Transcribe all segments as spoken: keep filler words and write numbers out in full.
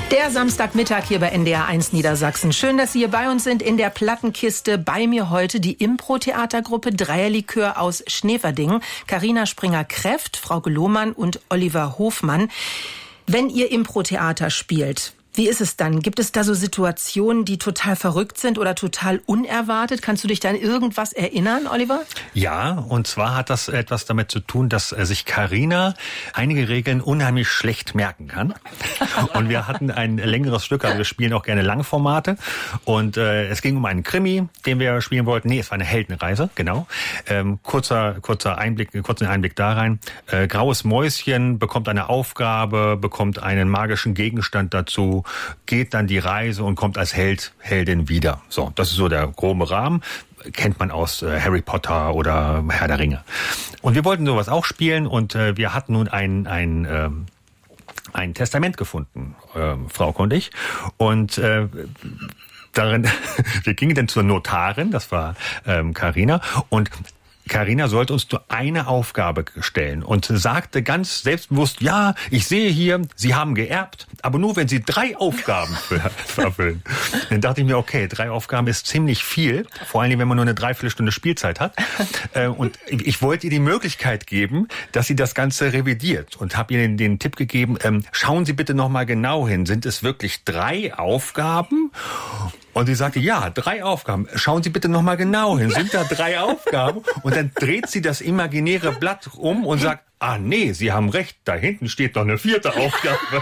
Der Samstagmittag hier bei N D R eins Niedersachsen. Schön, dass Sie hier bei uns sind in der Plattenkiste. Bei mir heute die Impro-Theatergruppe Dreierlikör aus Schneverdingen. Carina Springer-Kreft, Frauke Lohmann und Oliver Hofmann. Wenn ihr Impro-Theater spielt, wie ist es dann? Gibt es da so Situationen, die total verrückt sind oder total unerwartet? Kannst du dich da an irgendwas erinnern, Oliver? Ja, und zwar hat das etwas damit zu tun, dass sich Carina einige Regeln unheimlich schlecht merken kann. Und wir hatten ein längeres Stück, also wir spielen auch gerne Langformate. Und äh, es ging um einen Krimi, den wir spielen wollten. Nee, es war eine Heldenreise, genau. Ähm, kurzer, kurzer Einblick, kurzen Einblick da rein. Äh, Graues Mäuschen bekommt eine Aufgabe, bekommt einen magischen Gegenstand dazu, geht dann die Reise und kommt als Held, Heldin wieder. So, das ist so der grobe Rahmen. Kennt man aus äh, Harry Potter oder Herr der Ringe. Und wir wollten sowas auch spielen und äh, wir hatten nun ein, ein, ähm, ein Testament gefunden, äh, Frauke und ich. Und äh, darin, wir gingen dann zur Notarin, das war ähm, Carina, und Carina sollte uns nur eine Aufgabe stellen und sagte ganz selbstbewusst, ja, ich sehe hier, Sie haben geerbt, aber nur wenn Sie drei Aufgaben erfüllen. Dann dachte ich mir, okay, drei Aufgaben ist ziemlich viel, vor allem wenn man nur eine Dreiviertelstunde Spielzeit hat. Und ich wollte ihr die Möglichkeit geben, dass sie das Ganze revidiert und habe ihr den, den Tipp gegeben, schauen Sie bitte noch mal genau hin, sind es wirklich drei Aufgaben? Und sie sagte, ja, drei Aufgaben. Schauen Sie bitte noch mal genau hin. Sind da drei Aufgaben? Und dann dreht sie das imaginäre Blatt um und sagt, ah nee, Sie haben recht, da hinten steht noch eine vierte Aufgabe.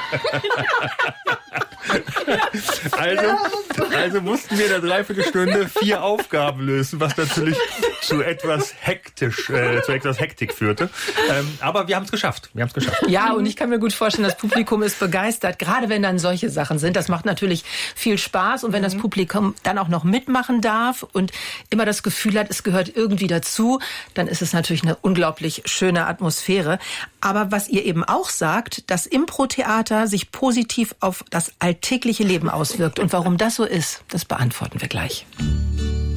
also, also mussten wir in der Dreiviertelstunde vier Aufgaben lösen, was natürlich zu etwas hektisch, äh, zu etwas Hektik führte. Ähm, aber wir haben es geschafft. Wir haben es geschafft. Ja, und ich kann mir gut vorstellen, das Publikum ist begeistert, gerade wenn dann solche Sachen sind. Das macht natürlich viel Spaß und wenn das Publikum dann auch noch mitmachen darf und immer das Gefühl hat, es gehört irgendwie dazu, dann ist es natürlich eine unglaublich schöne Atmosphäre. Aber was ihr eben auch sagt, dass Impro-Theater sich positiv auf das alltägliche Leben auswirkt. Und warum das so ist, das beantworten wir gleich.